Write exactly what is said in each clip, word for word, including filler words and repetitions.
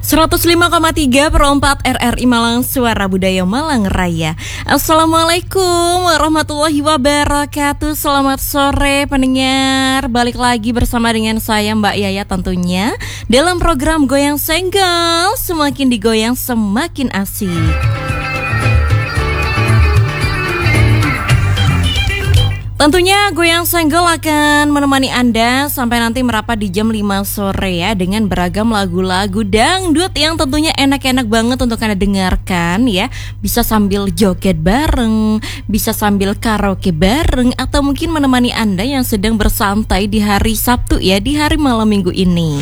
seratus lima koma tiga per empat R R I Malang, Suara Budaya Malang Raya. Assalamualaikum warahmatullahi wabarakatuh. Selamat sore pendengar. Balik lagi bersama dengan saya Mbak Yaya tentunya dalam program Goyang Senggol. Semakin digoyang semakin asik. Tentunya Goyang Senggol akan menemani Anda sampai nanti merapat di jam lima sore ya, dengan beragam lagu-lagu dangdut yang tentunya enak-enak banget untuk Anda dengarkan ya. Bisa sambil joget bareng, bisa sambil karaoke bareng, atau mungkin menemani Anda yang sedang bersantai di hari Sabtu ya, di hari malam minggu ini.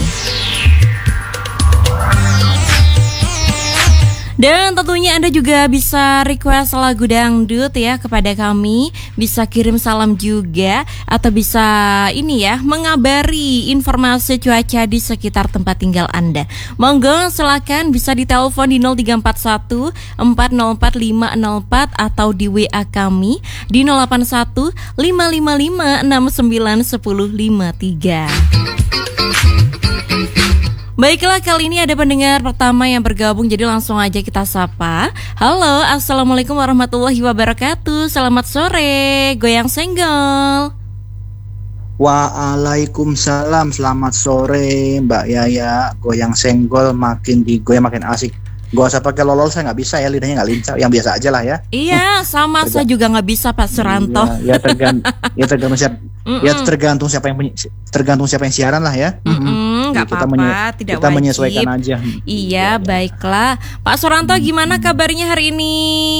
Dan tentunya Anda juga bisa request lagu dangdut ya kepada kami. Bisa kirim salam juga, atau bisa ini ya, mengabari informasi cuaca di sekitar tempat tinggal Anda. Monggo silakan bisa ditelepon di nol tiga empat satu empat nol empat lima nol empat, atau di W A kami di nol delapan satu lima lima lima enam sembilan satu nol lima tiga. Baiklah, kali ini ada pendengar pertama yang bergabung, jadi langsung aja kita sapa. Halo, assalamualaikum warahmatullahi wabarakatuh. Selamat sore, Goyang Senggol. Waalaikumsalam, selamat sore Mbak Yaya. Goyang Senggol makin digoyang makin asik. Gak usah pakai lolol, saya nggak bisa ya, lidahnya nggak lincah. Yang biasa aja lah ya. Iya, sama Terga- saya juga nggak bisa Pak Suranto. Iya, ya tergantung, ya tergantung siapa, ya tergantung siapa yang penyi- tergantung siapa yang siaran lah ya. Nggak apa-apa, menye- tidak kita wajib. menyesuaikan aja. Iya, baiklah. Pak Suranto, gimana kabarnya hari ini?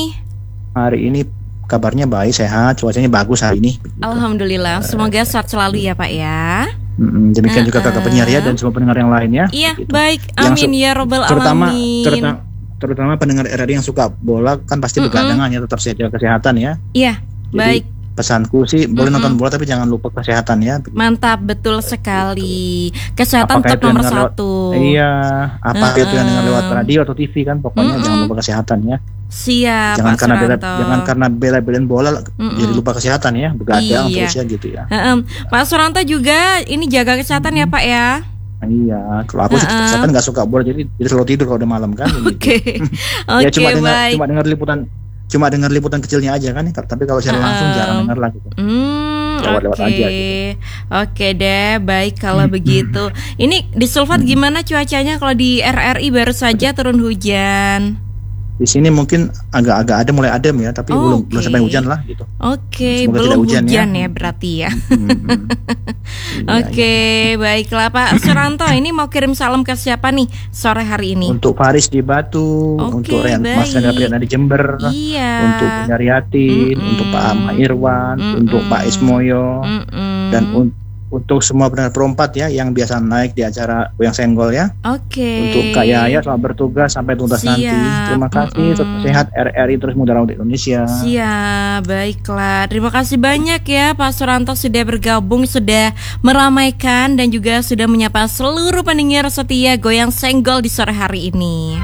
Hari ini kabarnya baik, sehat, cuacanya bagus hari ini. Alhamdulillah, semoga sehat selalu ya Pak ya. Mm-mm, demikian uh-uh. juga kakak penyiar ya, dan semua pendengar yang lainnya. Iya, gitu. baik. Yang Amin su- ya robbal terutama, alamin. Terutama, terutama pendengar R R I yang suka bola kan pasti Mm-mm. begadangan ya, tetap jaga kesehatan ya. Iya, Jadi, baik. pesanku sih boleh Mm-mm. nonton bola tapi jangan lupa kesehatan ya. Mantap, betul sekali. Kesehatan Apakah tetap itu yang nomor dengar lewat- satu. Iya, apa Uh-uh. itu yang dengar lewat radio atau T V kan, pokoknya Mm-mm. jangan lupa kesehatan ya. Siap, Jangan Pak karena bela, Suranto. jangan karena bela-belain bola Mm-mm. jadi lupa kesehatan ya, begadang Iya. terus ya gitu ya. Uh-uh. Pak Suranto juga ini jaga kesehatan ya Pak ya. Iya, kalau aku sih Uh-uh. kesehatan nggak suka bola, jadi jadi selalu tidur kalau udah malam kan. Oke, Ya oke, cuma dengar baik. cuma dengar liputan cuma dengar liputan kecilnya aja kan, tapi kalau secara langsung Uh-uh. jarang dengar lah gitu. Hmm, Lewat-lewat oke, aja gitu. Oke deh, baik kalau begitu. Ini di Sulfat gimana cuacanya? Kalau di R R I baru saja turun hujan. Di sini mungkin agak-agak ada mulai adem ya, tapi belum Oke. belum sampai hujan lah gitu. Oke, Semoga belum tidak hujan hujan, ya. ya berarti ya. Hmm, hmm. Iya, Oke, iya. baiklah Pak Suranto. Ini mau kirim salam ke siapa nih sore hari ini? Untuk Faris di Batu, Oke, untuk Rian Mas baik. dan Riana di Jember, Iya. untuk Penyaриatin, Mm-mm. untuk Pak Ama Irwan, Mm-mm. untuk Pak Ismoyo, Mm-mm. dan un- untuk semua pendengar perempat ya yang biasa naik di acara Goyang Senggol ya. Oke. Untuk Kak Yaya selamat bertugas sampai tuntas Siap. nanti. Terima kasih, Mm-mm. tetap sehat, R R I terus muda untuk Indonesia. Siap, baiklah. Terima kasih banyak ya Pak Suranto sudah bergabung, sudah meramaikan dan juga sudah menyapa seluruh pendengar setia Goyang Senggol di sore hari ini.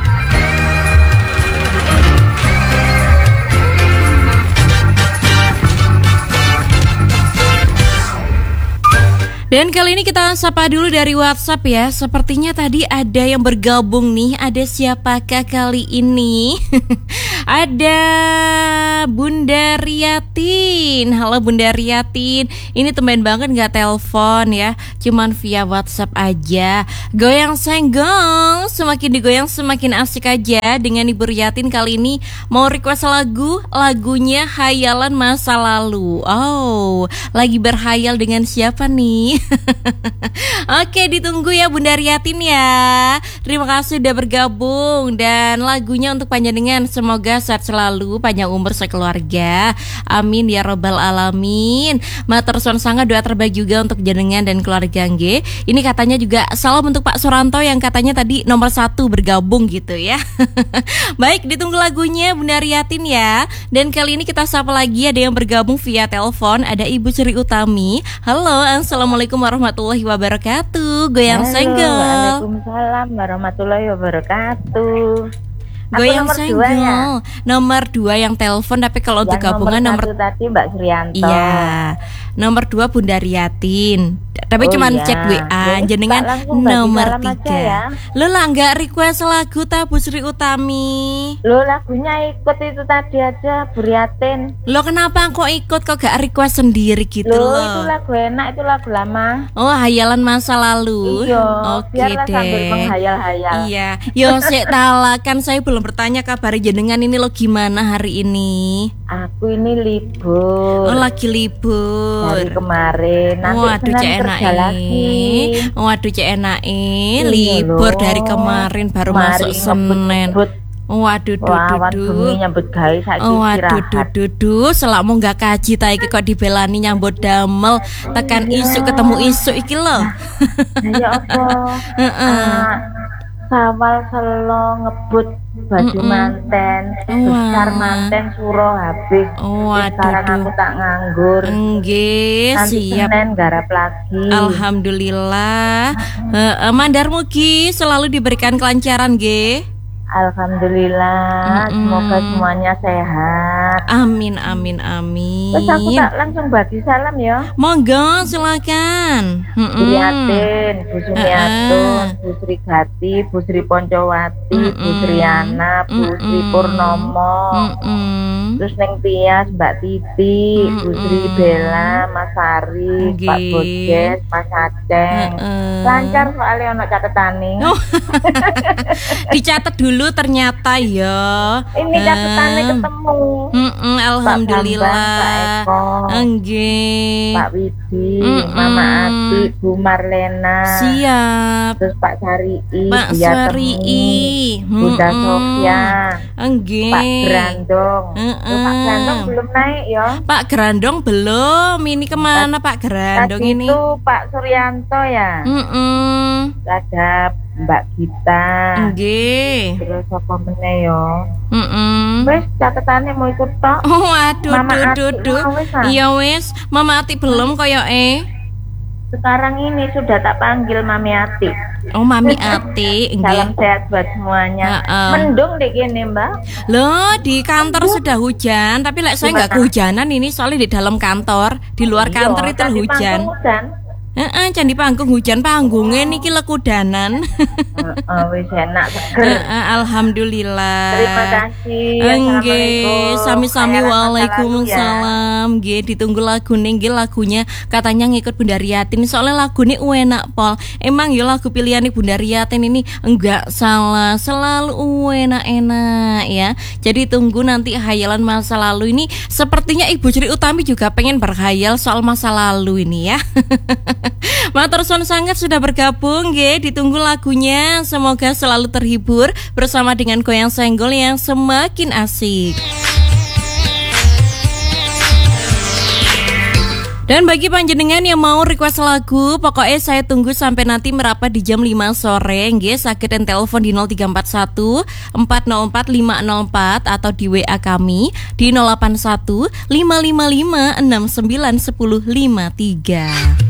Dan kali ini kita sapa dulu dari WhatsApp ya. Sepertinya tadi ada yang bergabung nih. Ada siapakah kali ini? Ada Bunda Riatin. Halo Bunda Riatin. Ini temen banget gak telepon ya, cuman via WhatsApp aja. Goyang Senggol, semakin digoyang semakin asik aja. Dengan Ibu Riatin kali ini mau request lagu. Lagunya Hayalan Masa Lalu. Oh, lagi berhayal dengan siapa nih? Oke, ditunggu ya Bunda Riatin ya. Terima kasih udah bergabung. Dan lagunya untuk panjenengan, semoga sehat selalu, panjang umur sekeluarga. Amin ya robbal alamin. Matur suwun sangat, doa terbaik juga untuk jenengan dan keluarga nggih. Ini katanya juga salam untuk Pak Suranto yang katanya tadi nomor satu bergabung gitu ya. Baik, ditunggu lagunya Bunda Riatin ya. Dan kali ini kita sapa lagi, ada yang bergabung via telepon. Ada Ibu Sri Utami. Halo, assalamualaikum warahmatullahi wabarakatuh. Goyang Halo, Senggol. Waalaikumsalam warahmatullahi wabarakatuh. Aku Goyang nomor Senggol. dua ya? Nomor dua yang telepon, tapi kalau untuk Yang gabungan nomor nomor satu tadi Mbak Suryanto. Iya. Nomor dua Bunda Riatin. Tapi Oh cuman iya. chat W A Wes, jenengan Mbak, langsung bagi nomor salam aja tiga. ya. Lo lah nggak request lagu ta Bu Sri Utami? Lo lagunya ikut itu tadi aja Buriatin. Lo kenapa kok ikut kok gak request sendiri gitu Lo loh? itu lagu enak, itu lagu lama. Oh, hayalan masa lalu. Iya, Oke biarlah sambil deh. menghayal-hayal. Iya, yo sik tala kan saya belum bertanya kabar jenengan ini lo gimana hari ini? Aku ini libur Oh, lagi libur. dari kemarin. Nanti Waduh, Senin cek kerja enak lagi. Waduh, cek enak Iya libur loh. dari kemarin baru Mari masuk Senin. ngebut-ngebut. Waduh, duh, Wah, duh, awan duh. bengi nyambut gawe saiki Oh, waduh, istirahat. duh, duh, duh. Selakmu nggak kaji ta iki kok dibelani nyambut damel tekan isu ketemu isu iki loh. Nah, ya apa? Heeh. Ah, sawal selo ngebut baju Mm-mm. manten, Wah. besar manten suro habis. Oh, Terus sekarang waduh, aku duh. tak nganggur. Nggih, Nanti siap. Senin garap lagi. Alhamdulillah. Heeh, mandar mugi selalu diberikan kelancaran nggih. Alhamdulillah, Mm-mm. semoga semuanya sehat. Amin amin amin. Terus aku tak langsung bagi salam ya. Monggo silakan. Mm-mm. Buriatin, Bu Sumiatun, Heeh. Bu Sri Gati, Bu Sri Poncowati, Bu Mm-mm. Sri Ana, Bu Sri Mm-mm. Purnomo, Mm-mm. terus Neng Tias, Mbak Titi, Bu Sri Mm-mm. Bella, Mas Ari, Pak Nggih. Bojes, Mas Aceng. Heeh. Lancar soalnya ono catetane. Oh. Dicatat dulu ternyata ya. Ini catatannya Eh. ketemu. Mm-mm, Pak alhamdulillah. Bambang, Pak Eko, Nggih. Pak Widi, Mm-mm. Mama Ati, Bu Marlena, Siap. terus Pak Sarii, Pak Buya Sarii. Temu, Bunda Mm-mm. Sofia, Nggih. Pak Grandong. Heeh. Tuh, Pak Grandong belum naik ya. Pak Grandong belum. Ini kemana Pak Grandong Tadi ini? itu Pak Suryanto ya. Mm-mm. Ada Mbak Gita. Nggih. Terus apa meneh ya? Mm-mm. Wes catatannya mau ikut tok. Oh, aduh, Mama duh, Ati duh, duh. mau wes, ah? Iya wes, Mama Ati belum koyo eh. Sekarang ini sudah tak panggil Mami Ati. Oh, Mami Ati, Salam nggih. sehat buat semuanya. Heeh. Mendung deh gini Mbak. Loh, di kantor sudah hujan, tapi lek saya nggak Gimana? kehujanan ini soalnya di dalam kantor, di luar Iya, kantor itu tadi hujan. panggung hujan. Heeh, candi panggung hujan panggungnya niki lekudanan. Heeh, wis enak seger. Heeh, alhamdulillah. Terima kasih. Nggih, Assalamualaikum. sami-sami Khayalan masa lalu ya. waalaikumsalam. Nggih, ditunggu lagu nggih lagunya katanya ngikut Bunda Riatin. Soalnya lagunya enak pol. Emang ya lagu pilihan Bunda Riatin ini enggak salah, selalu enak-enak ya. Jadi tunggu nanti hayalan masa lalu ini. Sepertinya Ibu Sri Utami juga pengen berhayal soal masa lalu ini ya. Matur suwun sangat sudah bergabung nggih, ditunggu lagunya. Semoga selalu terhibur bersama dengan goyang senggol yang semakin asik. Dan bagi panjenengan yang mau request lagu, pokoknya saya tunggu sampai nanti merapat di jam lima sore nggih, saged telepon di nol tiga empat satu empat nol empat lima nol empat atau di W A kami di nol delapan satu lima lima lima enam sembilan satu nol lima tiga.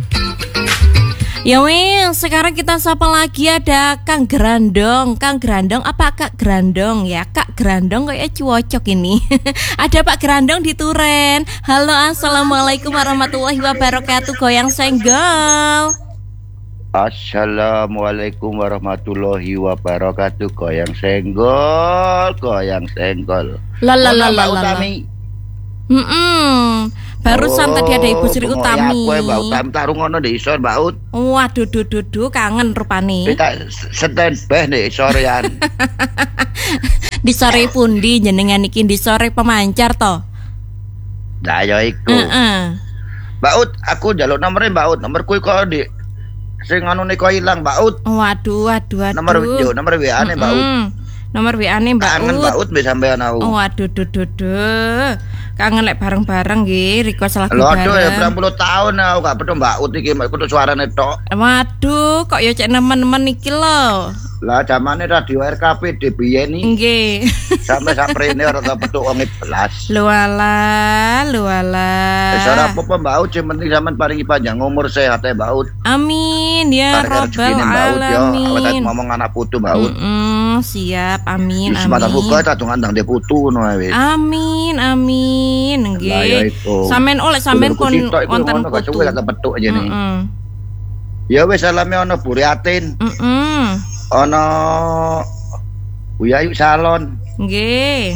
Ya wes, sekarang kita sapa lagi ada Kang Grandong. Kang Grandong apa Kak Grandong ya? Kak Grandong kayak cuocok ini. Ada Pak Grandong di Turen. Halo, assalamualaikum warahmatullahi wabarakatuh. Goyang senggol. Assalamualaikum warahmatullahi wabarakatuh. Goyang senggol, goyang senggol. Lalalala. Mbak Utami. Hmm, barusan Oh, tadi ada Ibu Sri bungo Utami. ya, kowe Mbak Utami tarung ngono di isor Mbak Ut. Waduh, duh, duh, duh, kangen rupane. Kita stand by nih sorean. Di sore pundi jenengan iki di sore pemancar toh? Nah ya iku. Heeh. Mbak Ut, aku njaluk nomere Mbak Ut. Nomorku kok di sing anune kok ilang Mbak Ut. Waduh, waduh, waduh. Nomor yo nomor W A-ne Mbak Ut. Mm-mm. Nomor W A-ne Mbak Kangen Ut. Mbak Ut wis sampean aku. Oh, waduh, duh, duh, duh. Kangen lek bareng-bareng nggih, request lagu Lho aduh ya bareng. berapa puluh tahun aku gak pedho Mbak Ut iki Mbak kudu suarane tok. Waduh, kok ya cek nemen-nemen iki lho. Lah zamane radio R K P dibiyeni Nggih. sampai saprene ora tau petuk wong belas. Lu ala, lu ala. Wis ora apa-apa Mbak Ut, sing penting sampean paringi panjang umur sehat ya Mbak Ut. Amin ya Paring robbal rezekine Mbak Ut yo, awet alamin. ngomong anak putu Mbak Ut. Mm-mm, siap, amin, Wis mata amin. buka tak ngandang de putu ngono ae wis. Amin, amin. Lah ya Nggih. iku. Sampean oleh sampean Dulurku kon sitok iku wonten ngono, gak putu. cukup kata petuk aja nih. Mm-mm. Ya wis salame ana Buriatin. Heeh. Ana Buyayu Salon. Nggih.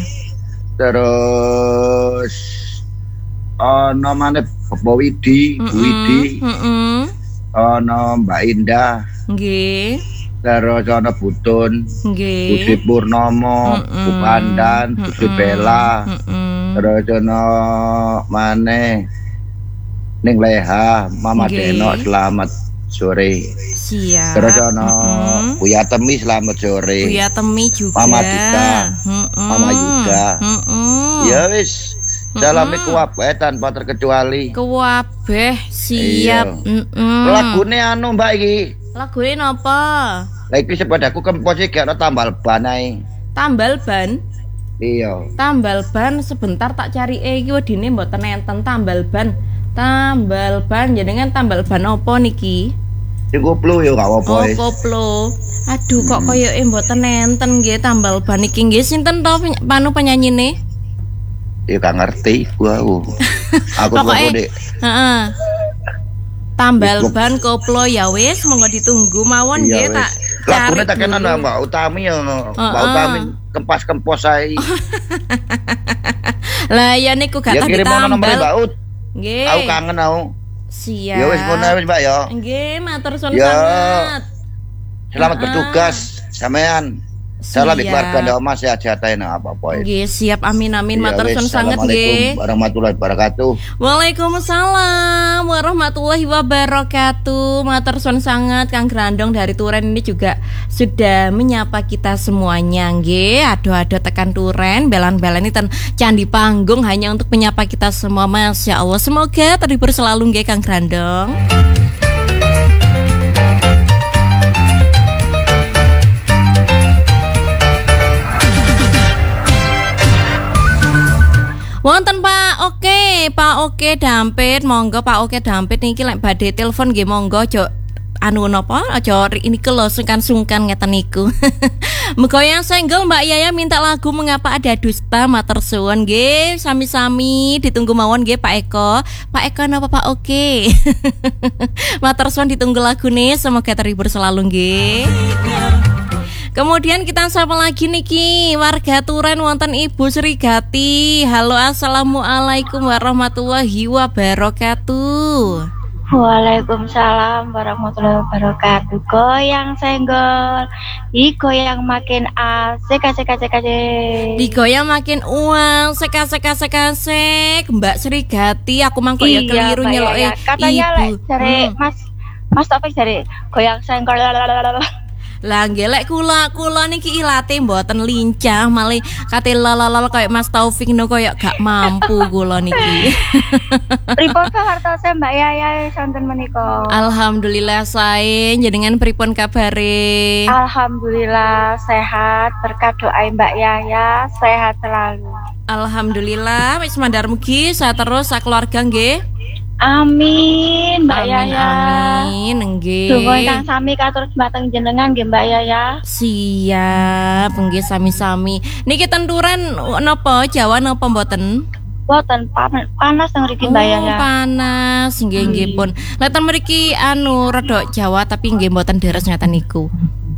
Terus ana maneh Bapak Widi, Bu Widi. Heeh. Ana Mbak Indah. Nggih. Terus ana Butun. Nggih. Budi Purnomo, Bu Pandan, Budi Bella. Heeh. Terus ana maneh Ning Leha, Mama Nggih. Deno selamat sore. Siap. Terus ana Heeh. Buya Temi selamat sore. Buya Temi juga. Mama Dika. Heeh. Mama Yuda. Heeh. Ya wis. Salami kuwabeh tanpa terkecuali. Kuwabeh siap. Iya. Heeh. Lagune anu Mbak iki. Lagune napa? Lah iki sepedaku kempos iki ana tambal ban ae. Tambal ban. Iya. Tambal ban sebentar tak cari eh iki wedine mboten enten tambal ban. Tambal ban jenengan tambal ban apa niki? Sing koplo ya gak apa-apa. Oh, wis. koplo. Aduh kok koyoke mboten enten nggih tambal ban iki nggih sinten to peny- panu penyanyine? Ya gak ngerti gua. uh. Aku Pokoke kok Dik. heeh. Tambal Iku- ban koplo ya wis monggo ditunggu mawon nggih Iya tak wis. Lagune tak dulu. kenal Mbak Utami ya. Mbak Heeh. Utami kempas-kempos ae. Lah ya niku gak Ya tau kirim ana nomor Mbak ditambal. Ut. Nggih. Aku kangen aku. Siap. Ya wis ngono wis Mbak ya. Nggih, matur suwun Ya. sangat. Selamat Heeh. bertugas sampean. Salam Siap. keluarga ndak Mas sehat-sehat ae nah apa-apa. Nggih, siap amin amin Ya matur wis, suwun sangat nggih. Assalamualaikum warahmatullahi wabarakatuh. Waalaikumsalam warahmatullahi wabarakatuh. Matur suwun sangat Kang Grandong dari Turen ini juga sudah menyapa kita semuanya nggih. Ado-ado tekan Turen, belan-belan ten Candi Panggung hanya untuk menyapa kita semua. Masya Allah. Semoga terhibur selalu nggih Kang Grandong. Wonten Pak Oke, Pak Oke Dampit, monggo Pak Oke Dampit niki lek badhe telepon nggih monggo aja anu napa aja ini ke lho sungkan-sungkan ngeten niku. Muga yang senggol Mbak Yaya minta lagu Mengapa Ada Dusta matur suwun nggih sami-sami ditunggu mawon nggih Pak Eko. Pak Eko napa Pak Oke? Matur suwun ditunggu lagune semoga terhibur selalu nggih. Kemudian kita sapa lagi niki warga Turen wonten Ibu Srigati. Halo assalamualaikum warahmatullahi wabarakatuh. Waalaikumsalam warahmatullahi wabarakatuh. Goyang senggol, i goyang makin asik asik asik asik. Digoyang makin uang seka seka seka sek Mbak Srigati aku mangko ya Iya, keliru Mbak nyelok Yaya. Katanya Ibu. lek dari Hmm. Mas Mas Taufik dari goyang senggol. Lah ngelek kula kula niki ilate mboten lincah malih kate lalala kayak Mas Taufik no koyo gak mampu kula niki. Pripun kahartose Mbak Yaya sonten menika? Alhamdulillah sae jenengan pripun kabare? Alhamdulillah sehat berkat doa Mbak Yaya sehat selalu. Alhamdulillah wis mandar mugi saya terus sak keluarga nggih. Amin Mbak Amin Yaya. amin nggih. Donga ingkang sami katur dumateng jenengan nggih Mbak Yaya. Siap nggih sami-sami. Niki tenturan napa Jawa napa mboten? Boten pan- panas teng mriki Mbak Oh, Yaya. panas nggih nggih pun. Lek ten mriki anu rada Jawa tapi nggih mboten deres ngeten niku.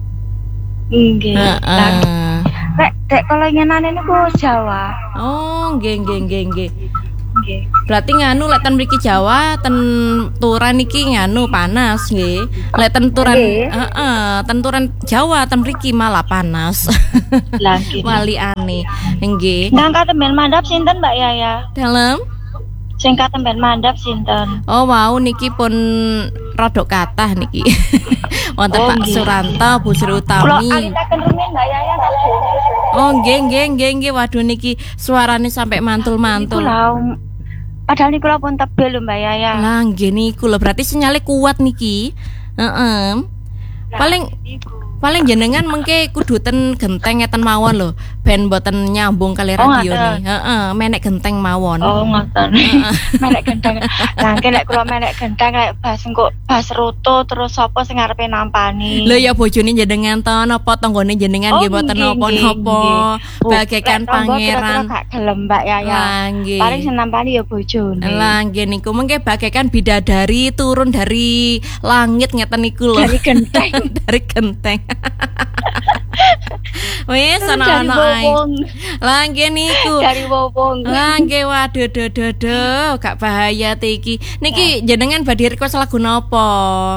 Nggih. Lah, Heeh. Rek, dek kalau nyenane niku Jawa. Oh, nggih nggih nggih nggih. Nggih. Berarti nganu lek ten mriki Jawa ten turan iki nganu panas nggih. Lek ten turan Nggih. heeh, ten turan Jawa ten mriki malah panas. Lah nggih. Wali aneh. Nggih. Ngangkat temben mandap sinten Mbak Yaya? Dalem. Sing katemben mandap sinten? Oh wow niki pun rodok kathah niki. Wonten Oh, Pak nggih. Suranto, Bu Sri Kula Utami. alitaken rumiyin Mbak Yaya tak jane. Oh nggih nggih nggih nggih waduh niki suarane sampai mantul-mantul. Kula padahal niku kula pun tebel lho Mbak Yaya. Lah nggih niku lho berarti sinyalnya kuat niki. Heeh. Lah, Paling niku. Paling jenengan mengke kudu ten genteng ngeten mawon lho, ben mboten nyambung kali Oh, radio ngoten. nih. Heeh, menek genteng mawon. Oh ngoten. Menek gendeng. Lah engke lek kula menek gendeng lek bas engko bas roto terus sapa sing ngarepe nampani. Lho ya bojone jenengan to napa tanggane jenengan nggih mboten nggih, napa-napa. nggih. Bu, Bagaikan lek tangga kira-kira pangeran. gak gelem Mbak Yaya. Lah nggih. Paling sing nampani ya bojone. Lah nggih niku mengke bagaikan bidadari turun dari langit ngeten niku lho. Dari genteng. Dari genteng. Wes Dari ana-ana ae. wowong. Lah nggih niku. Dari wowong. Lah nggih waduh do do do gak bahaya teh iki. Niki jenengan badhe request lagu napa?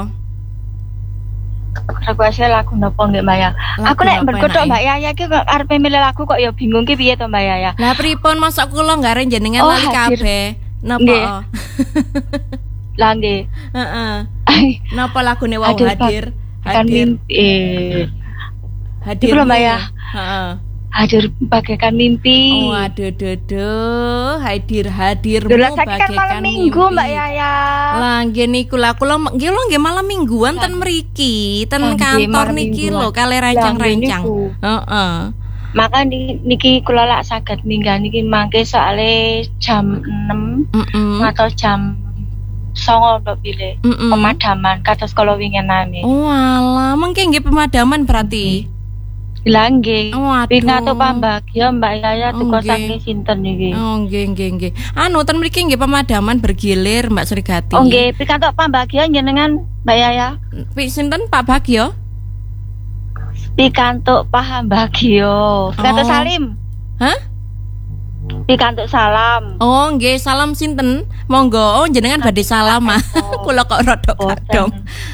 Request lagu napa nggih Mbak Yaya? Lagu Aku nek napa bergodok enake? Mbak Yaya ki kok arepe milih lagu kok ya bingung ki piye to Mbak Yaya. Lah pripun masuk kula nggaren jenengan Oh, lali hadir. kabeh. Nggih. Napa? Lah nggih. Heeh. Napa lagune wau Hadir, Pak. hadir? Kan Hadir. mimpi. Eh, Hadir. Iku lho, Mbak, ya. Heeh. hadir bagaikan mimpi. Oh, aduh, aduh, aduh, hadir hadirmu Lha saiki kan malam minggu Mbak Yaya. Lah nggih niku lah kula nggih lho nggih malam mingguan ten mriki, ten Oh, nggih, kantor malam niki mingguan. lho kale Lah, rancang-rancang. nggih niku. Heeh. Maka ni- niki kula lak saged minggah niki mangke soalé jam enam Heeh. atau jam songo ndok pilih Mm-mm. pemadaman kados kala winginane. Oh alah, mengke nggih pemadaman berarti. Lah nggih. Waduh. Pingato pambagya Mbak Yaya Oh, tuku nggih. saking sinten niki? Oh nggih nggih nggih. Anu ten mriki nggih pemadaman bergilir Mbak Surigati. Oh nggih, pikantuk pambagya jenengan Mbak Yaya. Pi sinten Pak Bagio? Pikantuk pambagya. Pikantuk Oh. salim. Hah? Pikantuk salam. Oh nggih, salam sinten? Monggo. Oh jenengan badhe salam ah. Kula kok rada kadong.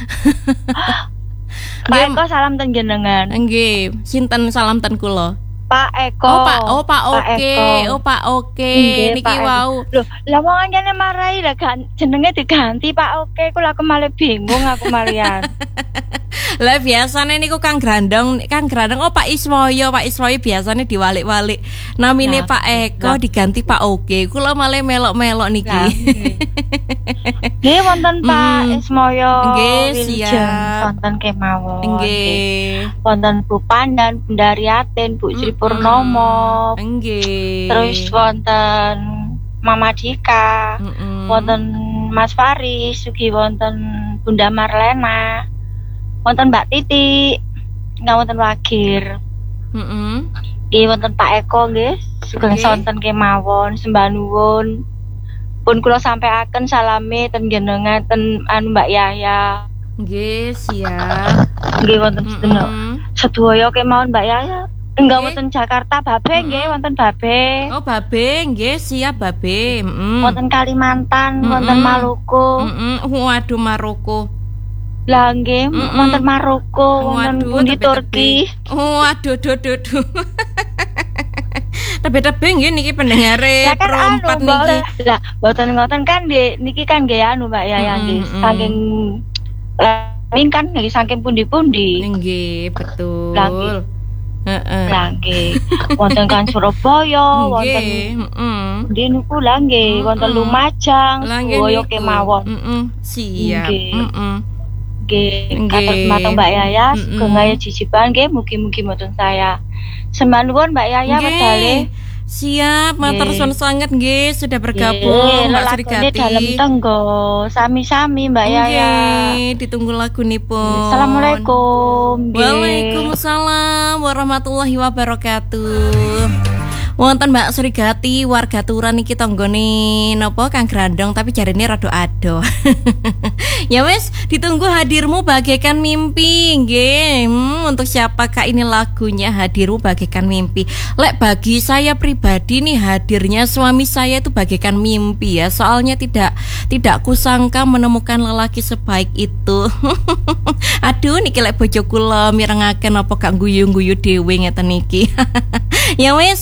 Pak Eko salam ten jenengan. Nggih, sinten salam ten kula? Pak Eko. Oh Pak, oh Pak Pak Oke, Eko. oh Pak Oke. Nggih, Niki Pak Eko. wau. Loh, lah wong anjene marahi lah gan- jenenge diganti Pak Oke, kula aku malah bingung aku malian. Lah biasane niku Kang Grandong, Kang Grandong oh Pak Ismoyo, Pak Ismoyo biasane diwalik-walik. Namine Nah, Pak Eko nah. diganti Pak Oke. Kula malah melok-melok niki. Lah, nggih. Nggih wonten Pak Mm. Ismoyo. Nggih, Wilujeng, siap. Wonten kemawon. Nggih. Wonten Bu Pandan, Bunda Riatin, Bu Sri Mm-mm. Purnomo. Nggih. Terus wonten Mama Dika. Mm-mm. Wonten Mas Faris, ugi wonten Bunda Marlena. Wonten Mbak Titi. Nggak wonten Wagir. Mm-mm. Nggih wonten Pak Eko nggih, sugeng Nggih. sonten kemawon sembah nuwun. Pun kula sampaiaken salame ten jenengan ten anu Mbak Yaya. Nggih, siap. Nggih wonten sedaya. Mm-mm. Sedaya kemawon Mbak Yaya. Enggak Nggih. wonten Jakarta Babe nggih wonten Babe. Oh, Babe, nggih, siap Babe. Mm. Wonten Kalimantan, Mm-mm. wonten Maluku. Mm-mm. Waduh, Maroko. Lah nggih Mm-mm. wonten Maroko, wonten Waduh, pundi tepe-tepe. Turki. Oh, aduh, duh, duh, duh. Tebe-tebe nggih niki pendengare Lah kan anu perempat Mbak. niki. Lah boten ngoten kan nggih niki kan nggih anu Mbak Yaya Mm-mm, nggih mm-mm. saking lamin kan nggih saking pundi-pundi. Nggih, betul. Lah, nggih. Heeh. Lah nggih wonten kan Surabaya, wonten Nggih, heeh. pundi niku lah nggih wonten Mm-mm. Lumajang, Lah nggih Surabaya niku. kemawon. Heeh, siap. Nggih. Heeh. Nggih, Nggih. kados mateng Mbak Yaya, Mm-mm. sugeng ayo jijiban nggih mugi-mugi mboten saya. Sembah nuwun Mbak Yaya Nggih. wedale. Siap, matur Nggih. suwun sanget nggih sudah bergabung Nggih, Mbak lelakone Surigati. dalem tenggo, sami-sami Mbak Yaya. Nggih, ditunggu lagunipun. Assalamualaikum. nggih. Waalaikumsalam warahmatullahi wabarakatuh. Wonten Mbak Surigati warga Turan iki tanggane napa Kang Grandong tapi jarine rada ado. Ya wes, ditunggu hadirmu bagaikan mimpi nggih. Hmm, untuk siapakah ini lagunya hadirmu bagaikan mimpi? Lek bagi saya pribadi nih hadirnya suami saya itu bagaikan mimpi ya. Soalnya tidak tidak kusangka menemukan lelaki sebaik itu. Aduh niki lek bojo kula mirengaken apa gak guyu-guyu dhewe ngeten niki. Ya wes